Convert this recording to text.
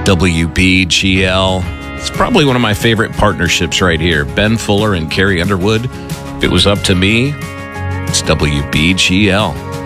WBGL. It's probably one of my favorite partnerships right here. Ben Fuller and Carrie Underwood. If it was up to me, it's WBGL.